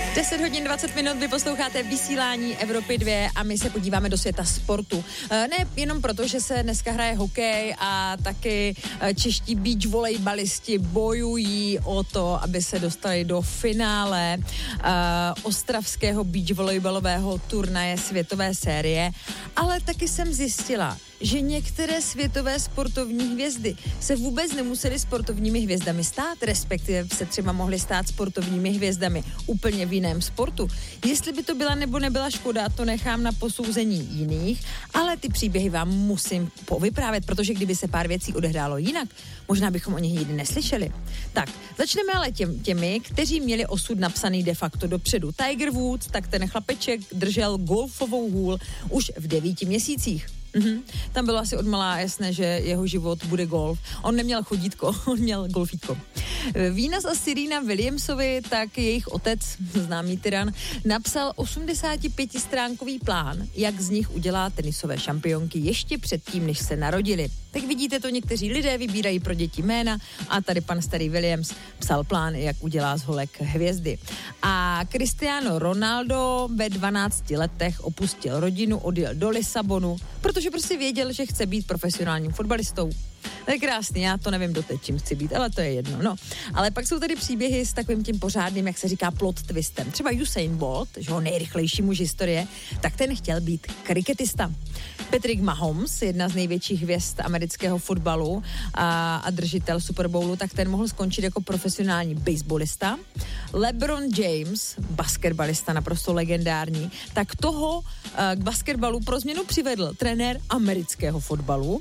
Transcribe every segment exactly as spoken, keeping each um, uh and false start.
deset hodin dvacet minut, vy posloucháte vysílání Evropy dva a my se podíváme do světa sportu. Ne jenom proto, že se dneska hraje hokej a taky čeští beach volejbalisti bojují o to, aby se dostali do finále uh, ostravského beach volejbalového turnaje světové série, ale taky jsem zjistila, že některé světové sportovní hvězdy se vůbec nemusely sportovními hvězdami stát, respektive se třeba mohly stát sportovními hvězdami úplně v jiném sportu. Jestli by to byla nebo nebyla škoda, to nechám na posouzení jiných, ale ty příběhy vám musím povyprávět, protože kdyby se pár věcí odehrálo jinak, možná bychom o nich nikdy neslyšeli. Tak, začneme ale těm, těmi, kteří měli osud napsaný de facto dopředu. Tiger Woods, tak ten chlapeček držel golfovou hůl už v devíti měsících. Mm-hmm. Tam bylo asi odmalá jasné, že jeho život bude golf. On neměl chodítko, on měl golfítko. Venus a Serena Williamsovi, tak jejich otec, známý tyran, napsal osmdesátipětistránkový plán, jak z nich udělá tenisové šampionky ještě předtím, než se narodili. Tak vidíte to, někteří lidé vybírají pro děti jména a tady pan starý Williams psal plán, jak udělá z holek hvězdy. A Cristiano Ronaldo ve dvanácti letech opustil rodinu, odjel do Lisabonu, protože prostě věděl, že chce být profesionálním fotbalistou. To je krásný, já to nevím doteď, čím chci být, ale to je jedno. No, ale pak jsou tady příběhy s takovým tím pořádným, jak se říká, plot twistem. Třeba Usain Bolt, že ho nejrychlejší muž historie, tak ten chtěl být kriketista. Patrick Mahomes, jedna z největších hvězd amerického fotbalu a, a držitel Super Bowlu, tak ten mohl skončit jako profesionální baseballista. LeBron James, basketbalista naprosto legendární, tak toho a, k basketbalu pro změnu přivedl trenér amerického fotbalu.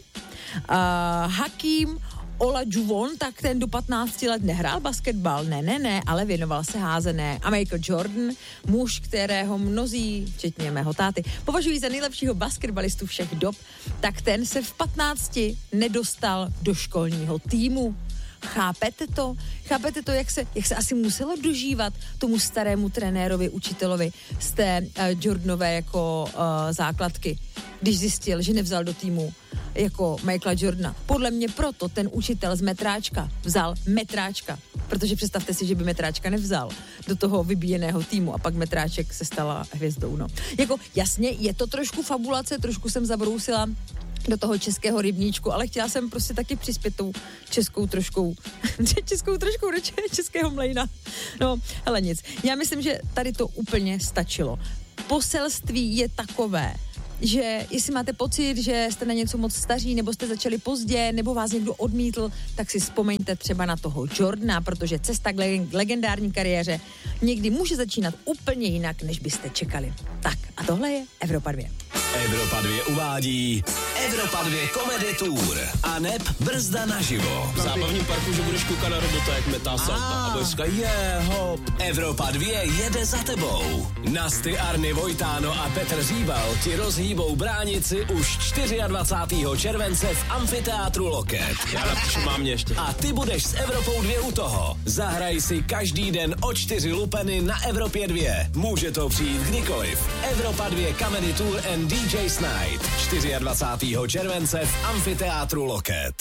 Uh, Hakim Olajuwon, tak ten do patnácti let nehrál basketbal, ne, ne, ne, ale věnoval se házené. A Michael Jordan, muž, kterého mnozí, včetně mého táty, považují za nejlepšího basketbalistu všech dob, tak ten se v patnácti nedostal do školního týmu. Chápete to? Chápete to, jak se, jak se asi muselo dožívat tomu starému trenérovi, učitelovi z té uh, Jordanové jako uh, základky, když zjistil, že nevzal do týmu jako Michaela Jordana. Podle mě proto ten učitel z metráčka vzal metráčka, protože představte si, že by metráčka nevzal do toho vybíjeného týmu a pak metráček se stala hvězdou. No. Jako jasně, je to trošku fabulace, trošku jsem zabrousila do toho českého rybníčku, ale chtěla jsem prostě taky přispět tou českou troškou, českou troškou do českého mlejna. No, hele nic. Já myslím, že tady to úplně stačilo. Poselství je takové, že jestli máte pocit, že jste na něco moc staří, nebo jste začali pozdě, nebo vás někdo odmítl, tak si vzpomeňte třeba na toho Jordana, protože cesta k legendární kariéře někdy může začínat úplně jinak, než byste čekali. Tak a tohle je Evropa dva. Evropa dva uvádí Evropa dva Comedy Tour a neb brzda naživo. V zábavním parku, že budeš koukat na robota, jak metá salta a budeš říkat je, hop. Evropa dva jede za tebou. Nasty, Arny, Vojtáno a Petr Říbal ti rozhýbou bránici už dvacátého čtvrtého července v amfiteátru Loket. Já napíšu mámě ještě. A ty budeš s Evropou dva u toho. Zahraj si každý den o čtyři lupeny na Evropě dva. Může to přijít kdykoliv. Evropa dva Comedy Tour and D J's Night. dvacátého čtvrtého července v amfiteátru Loket.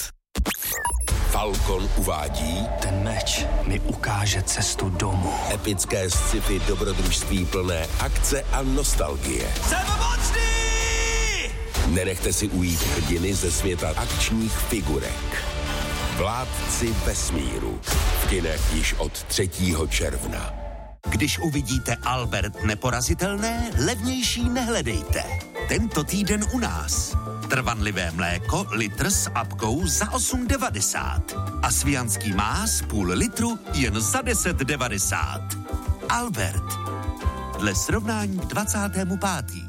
Falcon uvádí Ten meč mi ukáže cestu domů. Epické sci-fi dobrodružství plné akce a nostalgie. Jsem mocný! Nenechte si ujít hrdiny ze světa akčních figurek. Vládci vesmíru. V kinech již od třetího června. Když uvidíte Albert Neporazitelné, levnější nehledejte. Tento týden u nás. Trvanlivé mléko, litr s apkou za osm devadesát. A svijanský más půl litru jen za deset devadesát. Albert. Dle srovnání k dvacátému pátému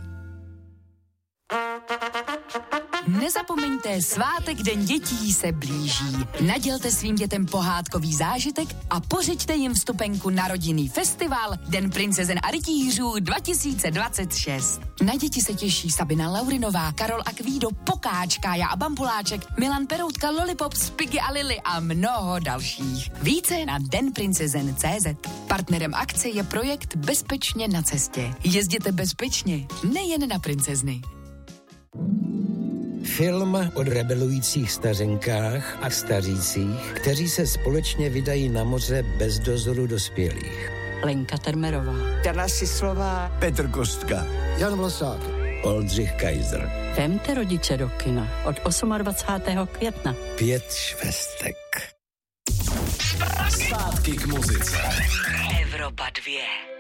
Nezapomeňte, svátek Den dětí se blíží. Nadělte svým dětem pohádkový zážitek a pořiďte jim vstupenku na rodinný festival Den princezen a rytířů dva tisíce dvacet šest. Na děti se těší Sabina Laurinová, Karol Akvído, Pokáč, Kája a Bambuláček, Milan Peroutka, Lollipop, Spiggy a Lily a mnoho dalších. Více na den princezen tečka cé zet. Partnerem akce je projekt Bezpečně na cestě. Jezděte bezpečně, nejen na princezny. Film o rebelujících stařenkách a stařících, kteří se společně vydají na moře bez dozoru dospělých. Lenka Termerová. Jana Šislová. Petr Kostka. Jan Vlasák. Oldřich Kaiser. Vemte rodiče do kina od dvacátého osmého května. Pět švestek. Zpátky k muzice. Evropa dvě.